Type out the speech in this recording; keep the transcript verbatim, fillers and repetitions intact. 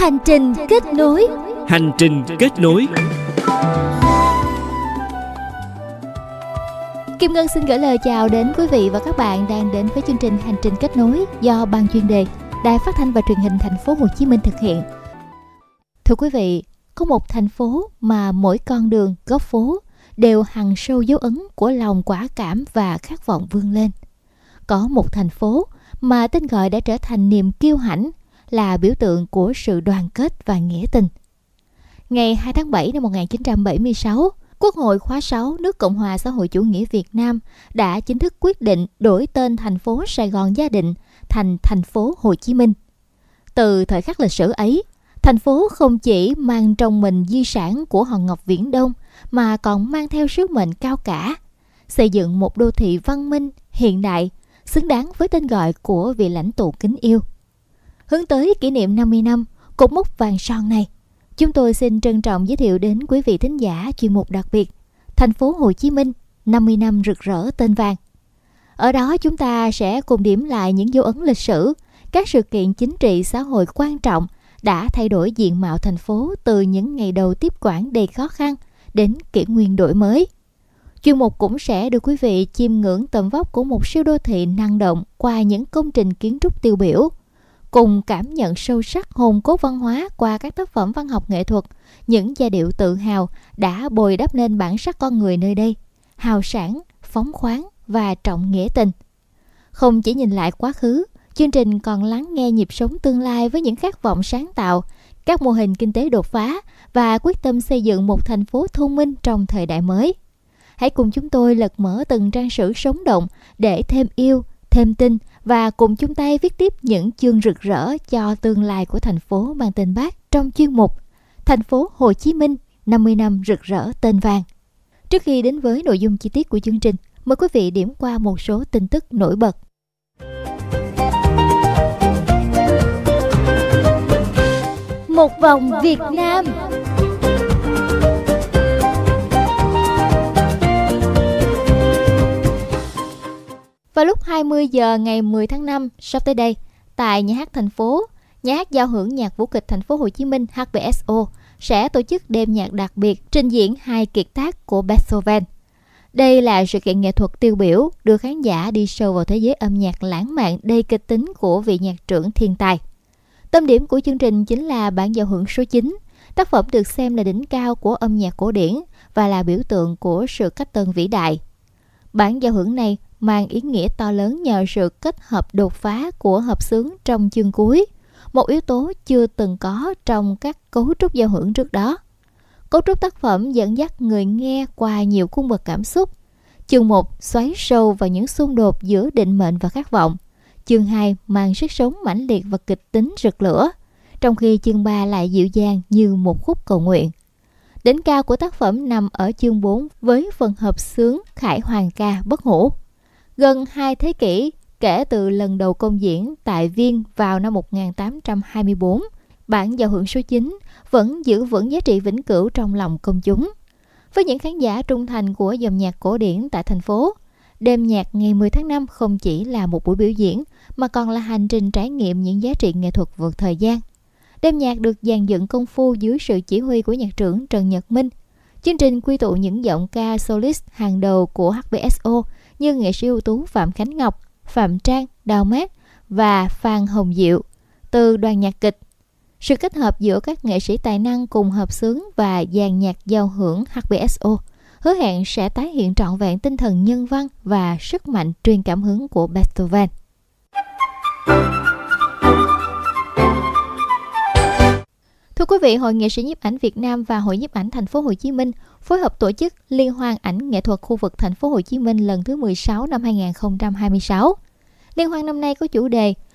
Hành trình kết nối. Hành trình kết nối. Kim Ngân xin gửi lời chào đến quý vị và các bạn đang đến với chương trình Hành trình kết nối do Ban chuyên đề Đài Phát thanh và Truyền hình Thành phố Hồ Chí Minh thực hiện. Thưa quý vị, có một thành phố mà mỗi con đường, góc phố đều hằn sâu dấu ấn của lòng quả cảm và khát vọng vươn lên. Có một thành phố mà tên gọi đã trở thành niềm kiêu hãnh, là biểu tượng của sự đoàn kết và nghĩa tình. Ngày hai tháng bảy năm một nghìn chín trăm bảy mươi sáu, Quốc hội khóa sáu nước Cộng hòa xã hội chủ nghĩa Việt Nam đã chính thức quyết định đổi tên thành phố Sài Gòn Gia Định thành thành phố Hồ Chí Minh. Từ thời khắc lịch sử ấy, thành phố không chỉ mang trong mình di sản của hòn ngọc Viễn Đông mà còn mang theo sứ mệnh cao cả, xây dựng một đô thị văn minh, hiện đại, xứng đáng với tên gọi của vị lãnh tụ kính yêu. Hướng tới kỷ niệm năm mươi năm, cột mốc vàng son này, chúng tôi xin trân trọng giới thiệu đến quý vị thính giả chuyên mục đặc biệt Thành phố Hồ Chí Minh năm mươi năm rực rỡ tên vàng. Ở đó chúng ta sẽ cùng điểm lại những dấu ấn lịch sử, các sự kiện chính trị xã hội quan trọng đã thay đổi diện mạo thành phố từ những ngày đầu tiếp quản đầy khó khăn đến kỷ nguyên đổi mới. Chuyên mục cũng sẽ đưa quý vị chiêm ngưỡng tầm vóc của một siêu đô thị năng động qua những công trình kiến trúc tiêu biểu, cùng cảm nhận sâu sắc hồn cốt văn hóa qua các tác phẩm văn học nghệ thuật, những giai điệu tự hào đã bồi đắp nên bản sắc con người nơi đây, hào sảng, phóng khoáng và trọng nghĩa tình. Không chỉ nhìn lại quá khứ, chương trình còn lắng nghe nhịp sống tương lai với những khát vọng sáng tạo, các mô hình kinh tế đột phá và quyết tâm xây dựng một thành phố thông minh trong thời đại mới. Hãy cùng chúng tôi lật mở từng trang sử sống động để thêm yêu, thêm tin và cùng chung tay viết tiếp những chương rực rỡ cho tương lai của thành phố mang tên Bác trong chuyên mục Thành phố Hồ Chí Minh năm mươi năm rực rỡ tên vàng. Trước khi đến với nội dung chi tiết của chương trình, mời quý vị điểm qua một số tin tức nổi bật. Một vòng Việt Nam. Vào lúc hai mươi giờ ngày mười tháng năm sắp tới đây, tại nhà hát thành phố, nhà hát giao hưởng nhạc vũ kịch Thành phố Hồ Chí Minh hát bê ét ô sẽ tổ chức đêm nhạc đặc biệt trình diễn hai kiệt tác của Beethoven. Đây là sự kiện nghệ thuật tiêu biểu đưa khán giả đi sâu vào thế giới âm nhạc lãng mạn đầy kịch tính của vị nhạc trưởng thiên tài. Tâm điểm của chương trình chính là bản giao hưởng số chín, tác phẩm được xem là đỉnh cao của âm nhạc cổ điển và là biểu tượng của sự cách tân vĩ đại. Bản giao hưởng này mang ý nghĩa to lớn nhờ sự kết hợp đột phá của hợp xướng trong chương cuối, một yếu tố chưa từng có trong các cấu trúc giao hưởng trước đó. Cấu trúc tác phẩm dẫn dắt người nghe qua nhiều cung bậc cảm xúc. Chương một xoáy sâu vào những xung đột giữa định mệnh và khát vọng. Chương hai mang sức sống mãnh liệt và kịch tính rực lửa, trong khi chương ba lại dịu dàng như một khúc cầu nguyện. Đỉnh cao của tác phẩm nằm ở chương bốn với phần hợp xướng khải hoàn ca bất hủ. Gần hai thế kỷ kể từ lần đầu công diễn tại Viên vào năm một nghìn tám trăm hai mươi bốn, bản giao hưởng số chín vẫn giữ vững giá trị vĩnh cửu trong lòng công chúng. Với những khán giả trung thành của dòng nhạc cổ điển tại thành phố, đêm nhạc ngày mười tháng năm không chỉ là một buổi biểu diễn mà còn là hành trình trải nghiệm những giá trị nghệ thuật vượt thời gian. Đêm nhạc được dàn dựng công phu dưới sự chỉ huy của nhạc trưởng Trần Nhật Minh. Chương trình quy tụ những giọng ca solist hàng đầu của hát bê ét ô như nghệ sĩ ưu tú Phạm Khánh Ngọc, Phạm Trang, Đào Mát và Phan Hồng Diệu từ đoàn nhạc kịch. Sự kết hợp giữa các nghệ sĩ tài năng cùng hợp xướng và dàn nhạc giao hưởng hát bê ét ô hứa hẹn sẽ tái hiện trọn vẹn tinh thần nhân văn và sức mạnh truyền cảm hứng của Beethoven. Thưa quý vị, Hội Nghệ sĩ nhiếp ảnh Việt Nam và Hội nhiếp ảnh Thành phố Hồ Chí Minh phối hợp tổ chức Liên hoan ảnh nghệ thuật khu vực Thành phố Hồ Chí Minh lần thứ mười sáu năm hai nghìn không trăm hai mươi sáu. Liên hoan năm nay có chủ đề